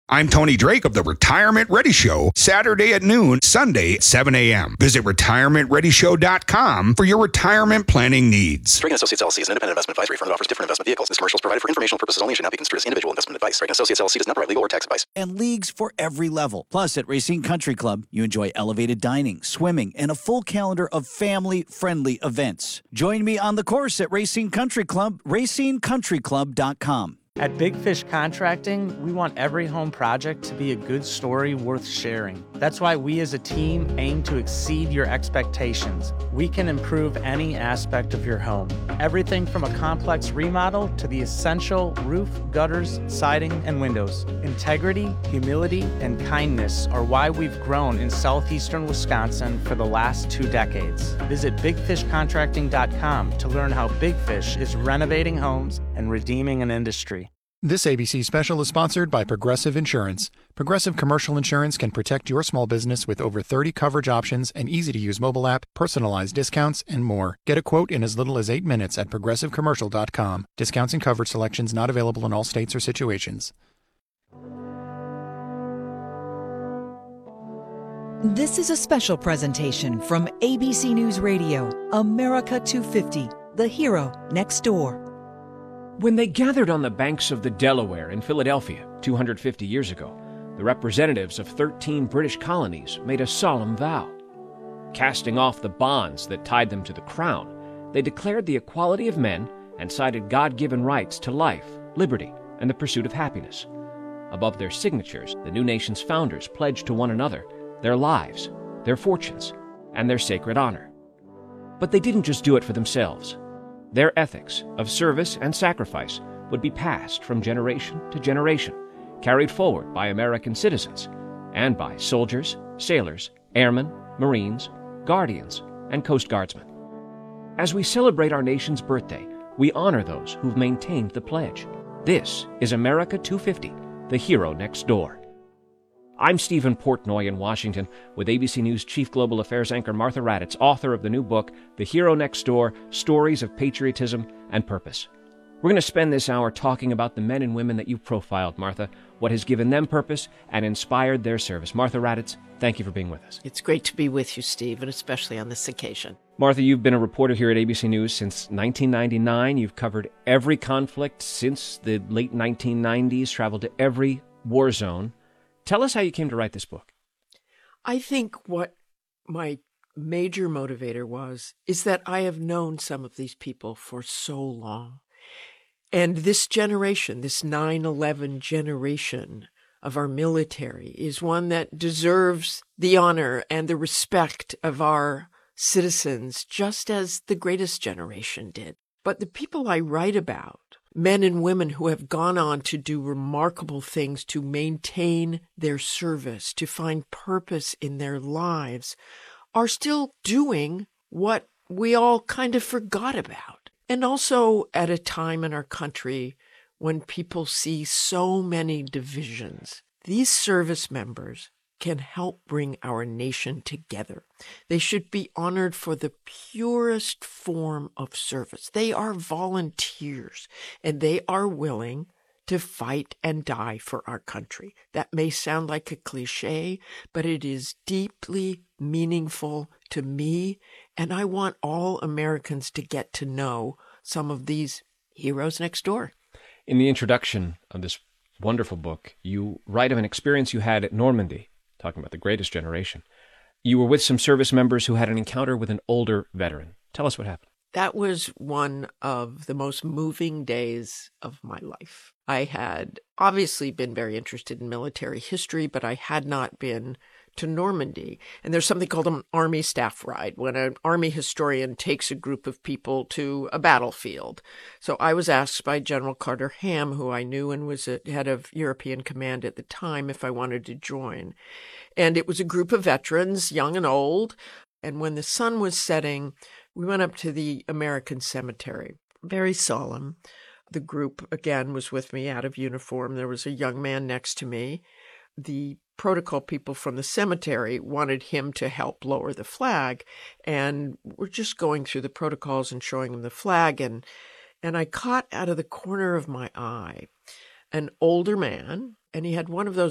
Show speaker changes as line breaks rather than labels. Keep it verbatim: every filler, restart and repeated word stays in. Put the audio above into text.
I'm Tony Drake of the Retirement Ready Show, Saturday at noon, Sunday at seven a.m. Visit retirement ready show dot com for your retirement planning needs.
Reagan Associates L L C is an independent investment advisory firm that offers different investment vehicles. This commercial is provided for informational purposes only and should not be construed as individual investment advice. Reagan Associates L L C does not provide legal or tax advice.
And leagues for every level. Plus, at Racine Country Club, you enjoy elevated dining, swimming, and a full calendar of family-friendly events. Join me on the course at Racine Country Club, racine country club dot com.
At Big Fish Contracting, we want every home project to be a good story worth sharing. That's why we as a team aim to exceed your expectations. We can improve any aspect of your home. Everything from a complex remodel to the essential roof, gutters, siding, and windows. Integrity, humility, and kindness are why we've grown in southeastern Wisconsin for the last two decades. Visit big fish contracting dot com to learn how Big Fish is renovating homes and redeeming an industry.
This A B C special is sponsored by Progressive Insurance. Progressive Commercial Insurance can protect your small business with over thirty coverage options, an easy-to-use mobile app, personalized discounts, and more. Get a quote in as little as eight minutes at progressive commercial dot com. Discounts and coverage selections not available in all states or situations.
This is a special presentation from A B C News Radio, America two fifty, The Hero Next Door.
When they gathered on the banks of the Delaware in Philadelphia two hundred fifty years ago, the representatives of thirteen British colonies made a solemn vow. Casting off the bonds that tied them to the crown, they declared the equality of men and cited God-given rights to life, liberty, and the pursuit of happiness. Above their signatures, the new nation's founders pledged to one another their lives, their fortunes, and their sacred honor. But they didn't just do it for themselves. Their ethics of service and sacrifice would be passed from generation to generation, carried forward by American citizens and by soldiers, sailors, airmen, Marines, guardians, and Coast Guardsmen. As we celebrate our nation's birthday, we honor those who've maintained the pledge. This is America two fifty, The Hero Next Door. I'm Stephen Portnoy in Washington with A B C News Chief Global Affairs anchor Martha Raddatz, author of the new book, The Hero Next Door, Stories of Patriotism and Purpose. We're going to spend this hour talking about the men and women that you've profiled, Martha, what has given them purpose and inspired their service. Martha Raddatz, thank you for being with us.
It's great to be with you, Steve, and especially on this occasion.
Martha, you've been a reporter here at A B C News since nineteen ninety-nine. You've covered every conflict since the late nineteen nineties, traveled to every war zone. Tell us how you came to write this book.
I think what my major motivator was is that I have known some of these people for so long. And this generation, this nine eleven generation of our military, is one that deserves the honor and the respect of our citizens, just as the greatest generation did. But the people I write about, men and women who have gone on to do remarkable things to maintain their service, to find purpose in their lives, are still doing what we all kind of forgot about. And also at a time in our country when people see so many divisions, these service members can help bring our nation together. They should be honored for the purest form of service. They are volunteers, and they are willing to fight and die for our country. That may sound like a cliche, but it is deeply meaningful to me, and I want all Americans to get to know some of these heroes next door.
In the introduction of this wonderful book, you write of an experience you had at Normandy, talking about the greatest generation. You were with some service members who had an encounter with an older veteran. Tell us what happened.
That was one of the most moving days of my life. I had obviously been very interested in military history, but I had not been to Normandy. And there's something called an Army staff ride, when an Army historian takes a group of people to a battlefield. So I was asked by General Carter Ham, who I knew and was a head of European Command at the time, if I wanted to join. And it was a group of veterans, young and old. And when the sun was setting, we went up to the American Cemetery. Very solemn. The group, again, was with me out of uniform. There was a young man next to me. The protocol people from the cemetery wanted him to help lower the flag, and we're just going through the protocols and showing him the flag, and and I caught out of the corner of my eye an older man, and he had one of those